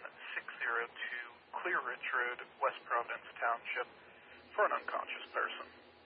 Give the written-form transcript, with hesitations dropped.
602 Clear Ridge Road, West Providence Township, for an unconscious person.